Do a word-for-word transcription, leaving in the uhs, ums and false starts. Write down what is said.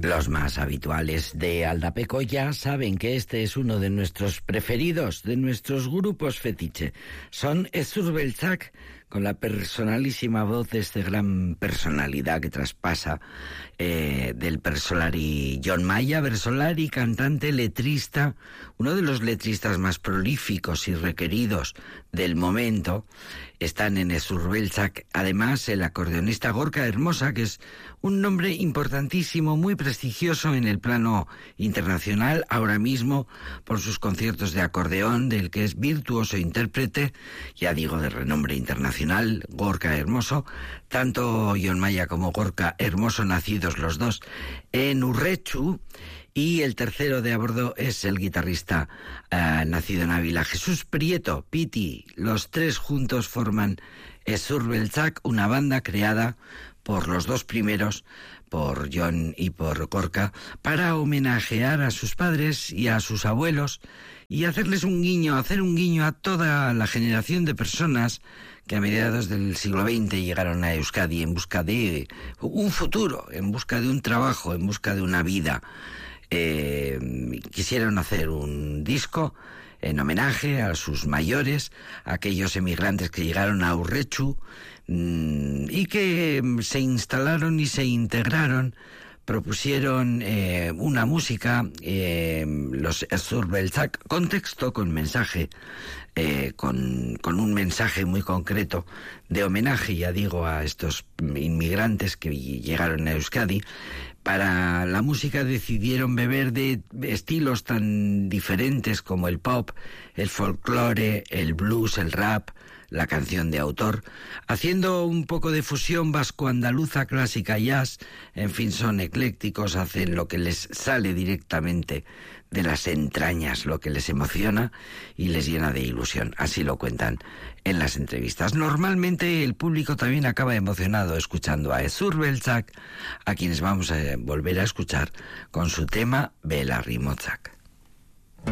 Los más habituales de Aldapeco ya saben que este es uno de nuestros preferidos, de nuestros grupos fetiche. Son Hezur Beltzak, con la personalísima voz de esta gran personalidad que traspasa eh, del Bersolari Jon Maia. Bersolari, cantante, letrista, uno de los letristas más prolíficos y requeridos del momento. Están en Hezur Beltzak, además, el acordeonista Gorka Hermosa, que es un nombre importantísimo, muy prestigioso en el plano internacional, ahora mismo por sus conciertos de acordeón, del que es virtuoso intérprete, ya digo, de renombre internacional, Gorka Hermoso. Tanto Jon Maia como Gorka Hermoso, nacidos los dos en Urretxu, y el tercero de a bordo es el guitarrista uh, nacido en Ávila, Jesús Prieto, Piti. Los tres juntos forman Hezur Beltzak, una banda creada por los dos primeros, por Jon y por Gorka, para homenajear a sus padres y a sus abuelos y hacerles un guiño, hacer un guiño a toda la generación de personas que a mediados del siglo veinte llegaron a Euskadi en busca de un futuro, en busca de un trabajo, en busca de una vida. Eh, quisieron hacer un disco en homenaje a sus mayores, a aquellos emigrantes que llegaron a Urretxu mmm, y que se instalaron y se integraron. Propusieron eh, una música, eh, los Hezur Beltzak, con texto, con mensaje, eh, con, con un mensaje muy concreto de homenaje, ya digo, a estos inmigrantes que llegaron a Euskadi. Para la música decidieron beber de estilos tan diferentes como el pop, el folclore, el blues, el rap, la canción de autor, haciendo un poco de fusión vasco-andaluza, clásica, jazz. En fin, son eclécticos, hacen lo que les sale directamente de las entrañas, lo que les emociona y les llena de ilusión. Así lo cuentan en las entrevistas. Normalmente el público también acaba emocionado escuchando a Hezur Beltzak, a quienes vamos a volver a escuchar con su tema Belarri Motzak.